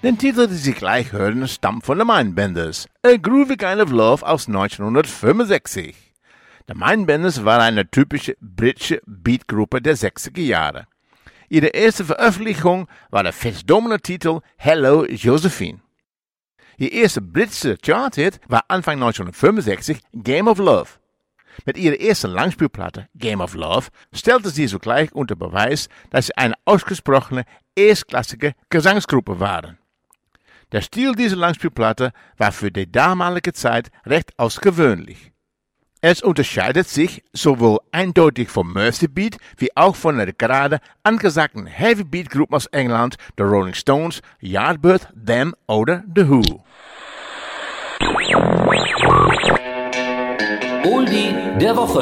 Den Titel, den Sie gleich hören, stammt von den Mindbenders, A Groovy Kind of Love aus 1965. Die Mindbenders waren eine typische britische Beatgruppe der 60er Jahre. Ihre erste Veröffentlichung war der festdomende Titel Hello Josephine. Ihr erster britischer Charthit war Anfang 1965 Game of Love. Mit ihrer ersten Langspielplatte Game of Love stellte sie sogleich unter Beweis, dass sie eine ausgesprochene erstklassige Gesangsgruppe waren. Der Stil dieser Langspielplatte war für die damalige Zeit recht außergewöhnlich. Es unterscheidet sich sowohl eindeutig vom Mercy Beat wie auch von der gerade angesagten Heavy Beat Gruppen aus England, The Rolling Stones, Yardbirds, Them oder The Who. Oldie der Woche.